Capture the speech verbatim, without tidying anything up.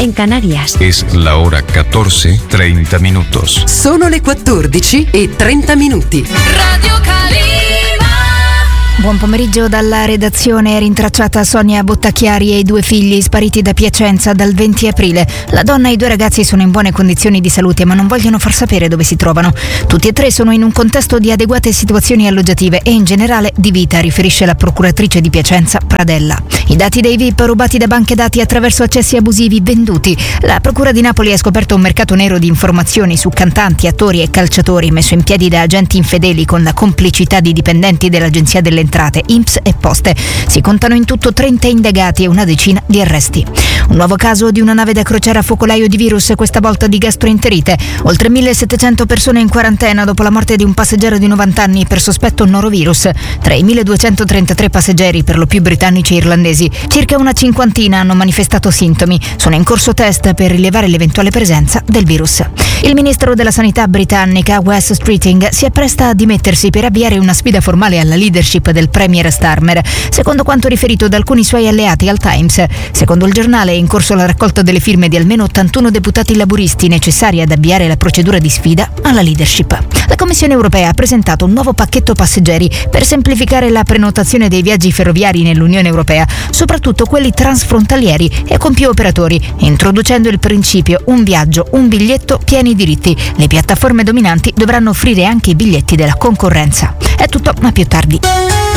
en Canarias. Es la hora catorce treinta minutos. Sono le quattordici e trenta minuti. Radio Calima. Buon pomeriggio dalla redazione. Rintracciata Sonia Bottacchiari e i due figli spariti da Piacenza dal venti aprile. La donna e i due ragazzi sono in buone condizioni di salute, ma non vogliono far sapere dove si trovano. Tutti e tre sono in un contesto di adeguate situazioni alloggiative e in generale di vita, riferisce la procuratrice di Piacenza Pradella. I dati dei V I P rubati da banche dati attraverso accessi abusivi venduti. La procura di Napoli ha scoperto un mercato nero di informazioni su cantanti, attori e calciatori messo in piedi da agenti infedeli con la complicità di dipendenti dell'Agenzia delle Entrate, I N P S e Poste. Si contano in tutto trenta indagati e una decina di arresti. Un nuovo caso di una nave da crociera focolaio di virus, questa volta di gastroenterite. Oltre millesettecento persone in quarantena dopo la morte di un passeggero di novanta anni per sospetto norovirus. Tra i milleduecentotrentatré passeggeri, per lo più britannici e irlandesi, circa una cinquantina hanno manifestato sintomi. Sono in corso test per rilevare l'eventuale presenza del virus. Il ministro della sanità britannica, Wes Streeting, si appresta a dimettersi per avviare una sfida formale alla leadership del premier Starmer, secondo quanto riferito da alcuni suoi alleati al Times. Secondo il giornale è in corso la raccolta delle firme di almeno ottantuno deputati laburisti necessari ad avviare la procedura di sfida alla leadership. La Commissione europea ha presentato un nuovo pacchetto passeggeri per semplificare la prenotazione dei viaggi ferroviari nell'Unione europea, soprattutto quelli transfrontalieri e con più operatori, introducendo il principio un viaggio, un biglietto, pieni diritti. Le piattaforme dominanti dovranno offrire anche i biglietti della concorrenza. È tutto, ma più tardi.